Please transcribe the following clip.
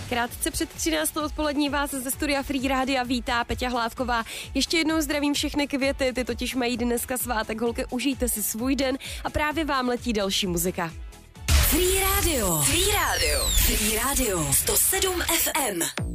Krátce před 13. odpolední vás ze studia Free Rádia vítá Peťa Hlávková. Ještě jednou zdravím všechny květy, ty totiž mají dneska svátek. Holky, užijte si svůj den a právě vám letí další muzika. Free Radio. Free Radio. Free Radio. 107 FM.